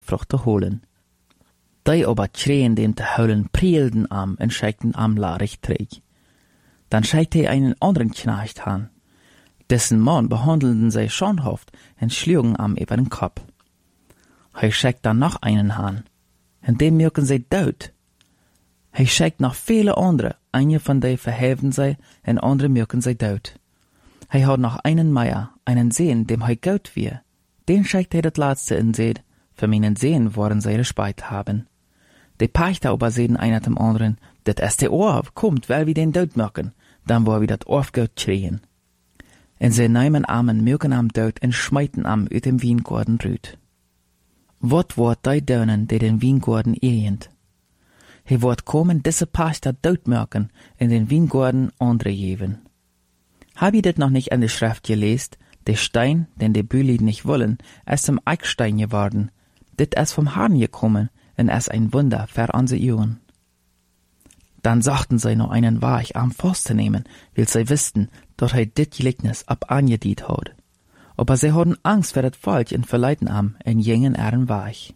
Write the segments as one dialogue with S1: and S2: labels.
S1: frucht te holen. Die aber schreien dem te huilen, prielden am en scheikten am larig terug. Dann scheikte hij einen anderen Knecht an. Dessen Mann behandelten sie schonhaft en schlugen am über den Kopf. Hij schickt dann noch einen an, en dem merken sie dood. Hij schickt noch viele andere, eine von denen verhelfen sie, en andere merken sie dood. Hij hat noch einen Meier, einen Sehen, dem hij gut wir. Den schickt hij das letzte in Seed, für meinen Sehen wollen sie Respeit haben. Die Pächter aber sehen einer dem anderen, dat ist der Orf, kommt, weil wir den dood merken, dann wo wir dat Orf gut schreien. En sie nehmen am merken am dood en schmeiten am uit dem Weingarten rüt. Wat wordt die deunen, die den Weingarten ehend? Hij wordt komen diese Pächter doodmerken in den Weingarten andere geben. Hab ich das noch nicht in der Schrift gelesen? Der Stein, den die Bühli nicht wollen, ist zum Eichstein geworden. Dit ist vom Herrn gekommen, und ist ein Wunder für unsere Jungen. Dann sagten sie noch einen Weich am Forst nehmen, weil sie wussten, dass er dit Gleichnis ab angediet hat. Aber sie hatten Angst vor das Volk und verleiten am, en jingen ihren Weich.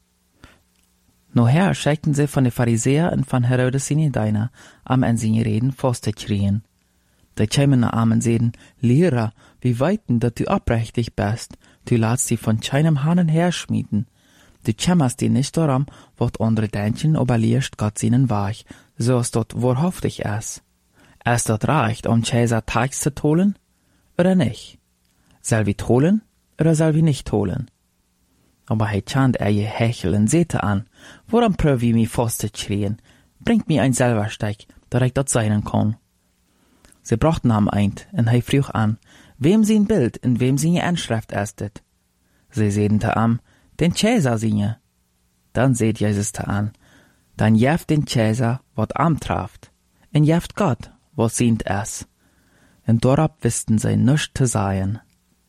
S1: Noher schickten sie von den Pharisäer und von Herodes seine Diener am en seine Reden Forst zu kriegen. Die kämen am und sehen, Lehrer, wie weiten, dass du abrechtig bist, du lässt sie von keinem Hahn her schmieden. Du kämmerst die nicht daran, wat andere denken, aber lehrst Gott seinen Weich, so als dort wahrhaftig ist. Ist dort reicht, Käser Teigs zu holen, oder nicht? Soll wir holen, oder soll wir nicht holen? Aber he chant je Hechel und sehte an, woran pröv ich mich fast zu schrien, bringt mir ein Silbersteig, dass ich dort sein kann. Sie brachten ham eint, und he frug an, wem sein Bild in wem seine Anschrift estet. Sie sedente am, den Cäsar singe. Dann seht Jesus te an, dann jeft den Cäsar, wat am traft, en jeft Gott, wat sient es. Und dorab wisten sie nisch te seien.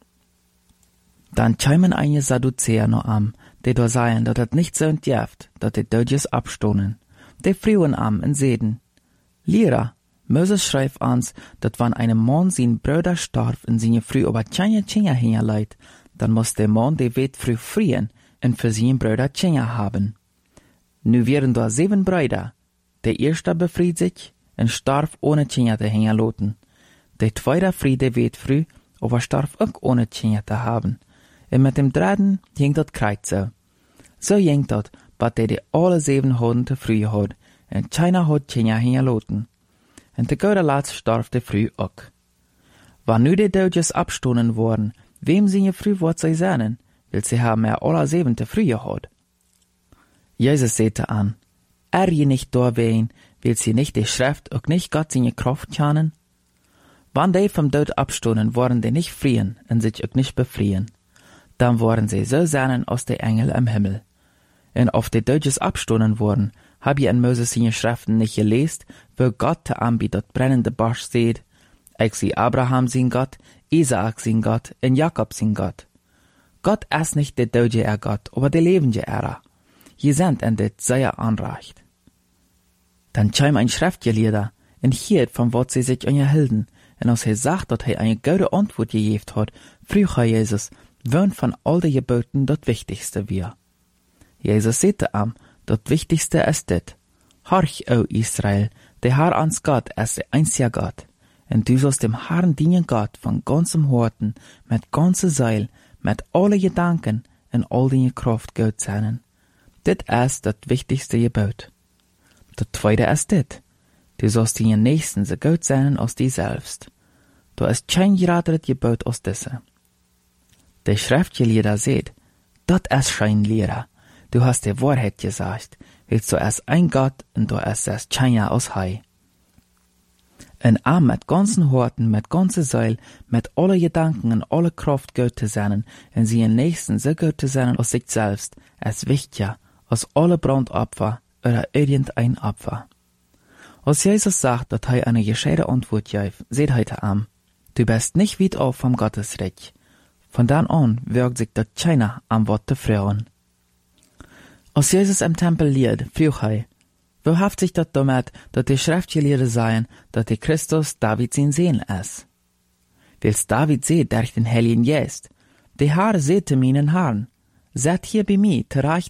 S1: Dann kämen einige Sadduzäer noch am, die da seien, dat het nicht so jeft, dat die Dödjes abstonen. Die frühen am und seden, Lehrer, Moses schreibt uns, dat wann einem Mann sein Bruder starb und seine Früh über keine Kinder hinterleit, dann muss der Mann die Wet früh frieren und für seinen Bruder Kinder haben. Nu wären da 7 Brüder. Der erste befried sich und starb ohne Kinder zu hinterlaten. Der zweite friede Wet früh, aber starb auch ohne Kinder zu haben. Und mit dem dritten ging dat Kreuz so. So ging dat, bat der die alle 7 Hoden te früh hat, und keiner hat Kinder hinterlaten. Und der gute Latz starb der früh auch. Wann nu die Dödjes abstonen worden, wem sie früh wort sie sehnen, weil sie haben alle 7 te früh gehad. Jesus sehte an, je nicht da wehen, weil sie nicht die Schrift auch nicht Gott seine Kraft kennen? Wann die vom Tod abstonen, worden die nicht frieren und sich auch nicht befrieren, dann worden sie so sehnen als die Engel am Himmel. Und auf die Dödjes abstonen worden, hab ich in Moses seine Schriften nicht gelesen, wo Gott te anbietet dat brennende Bosch seht, ich sie Abraham sein Gott, Isaak sein Gott und Jakob sein Gott. Gott ist nicht der Dödje Gott, aber der lebende Ära. Je sind en dit sehr anreicht. Dann käm ein Schriftgelehrter und hielt von wat sie sich unterhielten, und als er sagt, dass er eine gute Antwort gegeben hat, frug er Jesus, wen von all den Geboten das Wichtigste wir. Jesus sagte am, das Wichtigste ist dit: Horch, o Israel, der Herr ans Gott ist der einzige Gott, und du sollst dem Herrn dienen Gott von ganzem Herzen, mit ganzer Seele, mit alle Gedanken und all deine Kraft Gott sein. Dit ist das wichtigste Gebot. Das zweite ist dit: Du sollst deinen Nächsten so gut sein als dich selbst. Da ist kein geraderes Gebot als diese. Der Schriftgelehrte sagt, das ist kein Lehrer. Du hast die Wahrheit gesagt, weil du ist ein Gott und du ist es keiner als Hei. Ein Arm mit ganzen Horten, mit ganzer Seele, mit alle Gedanken und alle Kraft Gott zu sein und seinen Nächsten so gut zu sein als sich selbst, ist wichtiger als alle Brandopfer oder irgendein Opfer. Als Jesus sagt, dass er eine gescheite Antwort gibt, seht heute am, du bist nicht weit auf vom Gottesreich. Von dann an wirkt sich das keiner am Wort der Frauen. Als Jesus im Tempel lehrt, frug er, wo haft sich das damit, dass die Schriftgelehrten seien, dass der Christus David sein Sohn ist? Weil's David seht durch den Heiligen Geist, der Herr sehte meinen Herrn, seid hier bei mir,